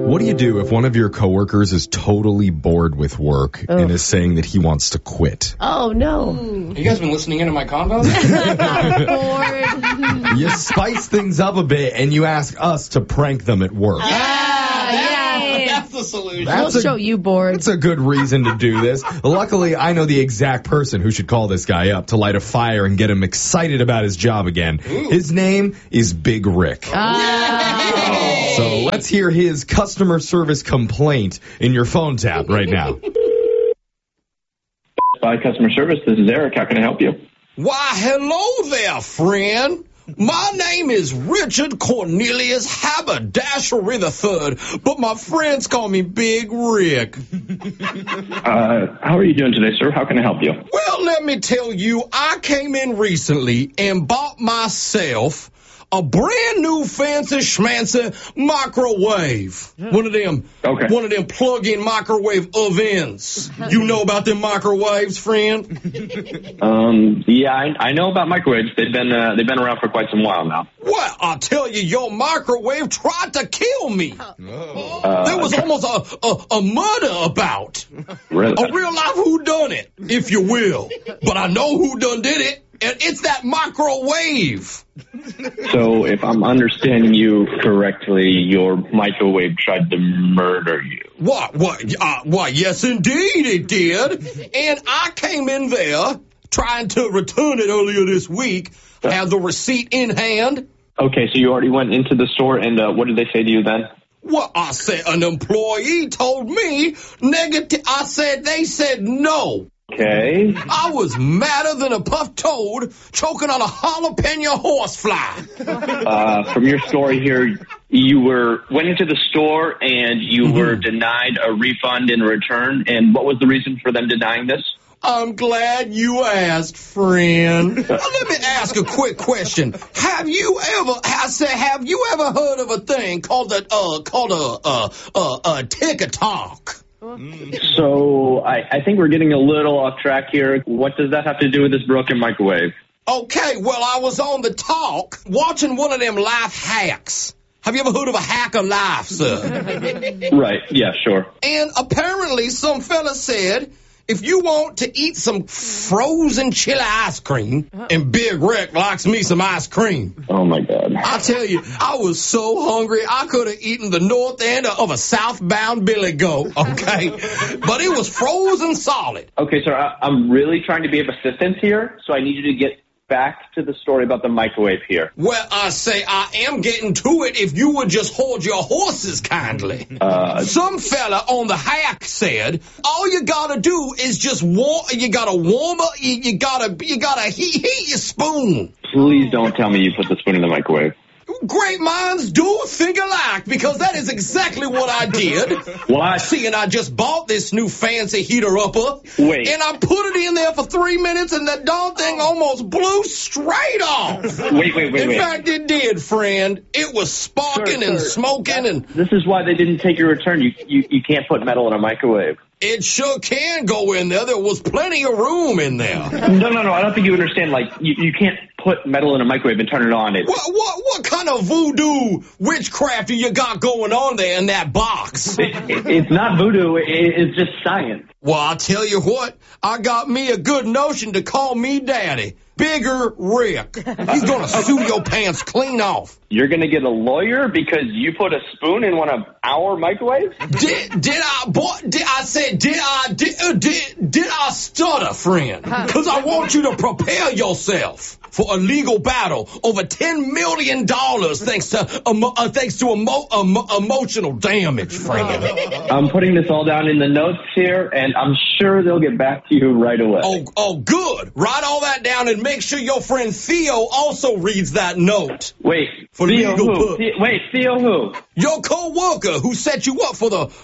What do you do if one of your coworkers is totally bored with work and is saying that he wants to quit? Oh, no. You guys been listening into my convo? Bored. You spice things up a bit and you ask us to prank them at work. That's the solution. We'll show you bored. That's a good reason to do this. Luckily, I know the exact person who should call this guy up to light a fire and get him excited about his job again. Ooh. His name is Big Rick. So let's hear his customer service complaint in your phone tap right now. By customer service, this is Eric. How can I help you? Why, hello there, friend. My name is Richard Cornelius Haberdashery III, but my friends call me Big Rick. How are you doing today, sir? How can I help you? Well, let me tell you, I came in recently and bought myself a brand new fancy schmancy microwave. One of them plug-in microwave ovens. You know about them microwaves, friend? Yeah, I know about microwaves. They've been around for quite some while now. Well, I'll tell you, your microwave tried to kill me. There was almost a murder about. Really? A real life whodunit, if you will. But I know who done did it, and it's that microwave. So, if I'm understanding you correctly, your microwave tried to murder you. Why, yes, indeed it did. And I came in there trying to return it earlier this week. I have the receipt in hand. Okay, so you already went into the store, and what did they say to you then? Well, I said an employee told me negative. They said no. Okay. I was madder than a puffed toad choking on a jalapeno horsefly. From your story here, you went into the store and you were denied a refund in return. And what was the reason for them denying this? I'm glad you asked, friend. Let me ask a quick question. Have you ever heard of a thing called a TikTok? So I think we're getting a little off track here. What does that have to do with this broken microwave? Okay, well, I was on the talk watching one of them life hacks. Have you ever heard of a hack of life, sir? Right, yeah, sure. And apparently some fella said, if you want to eat some frozen chili ice cream, and Big Rick likes me some ice cream. Oh, my God. I tell you, I was so hungry, I could have eaten the north end of a southbound Billy Goat, okay? But it was frozen solid. Okay, sir, I'm really trying to be of assistance here, so I need you to get back to the story about the microwave here. Well, I say I am getting to it if you would just hold your horses kindly. Some fella on the hack said, all you gotta do is just you gotta heat your spoon. Please don't tell me you put the spoon in the microwave. Great minds do think alike, because that is exactly what I did. What? See, and I just bought this new fancy heater-upper. Wait. And I put it in there for 3 minutes, and that darn thing almost blew straight off. Wait. In fact, it did, friend. It was sparking and smoking, and this is why they didn't take your return. You can't put metal in a microwave. it sure can go in there. There was plenty of room in there. No. I don't think you understand. Like, you can't put metal in a microwave and turn it on. What kind of voodoo witchcraft do you got going on there in that box? It's not voodoo. It's just science. Well, I'll tell you what. I got me a good notion to call me Daddy. Bigger Rick. He's going to sue your pants clean off. You're going to get a lawyer because you put a spoon in one of our microwaves? Did I stutter, friend? Because I want you to prepare yourself for a legal battle over $10 million thanks to emotional damage, friend. I'm putting this all down in the notes here, and I'm sure they'll get back to you right away. Oh, good. Write all that down and make sure your friend Theo also reads that note. Wait, for Theo legal who? Theo who? Your co-worker who set you up for the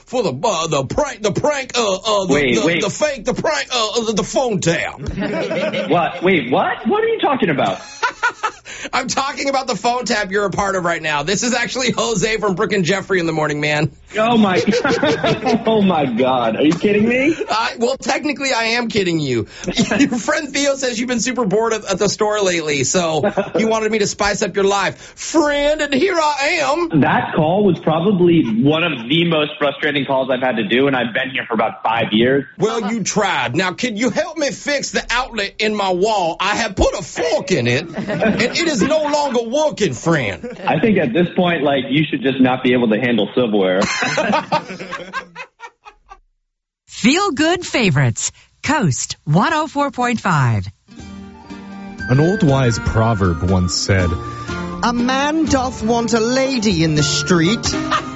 phone tap. What? Wait, what? What are you talking about? I'm talking about the phone tap you're a part of right now. This is actually Jose from Brooke and Jeffrey in the morning, man. Oh, my God. Oh, my God. Are you kidding me? Well, technically, I am kidding you. Your friend Theo says you've been super bored at the store lately, so he wanted me to spice up your life. Friend, and here I am. That call was probably one of the most frustrating calls I've had to do, and I've been here for about 5 years. Well, you tried. Now, can you help me fix the outlet in my wall? I have put a fork in it, and it is no longer working, friend. I think at this point, you should just not be able to handle silverware. Feel Good Favorites, Coast 104.5. An old wise proverb once said, "A man doth want a lady in the street,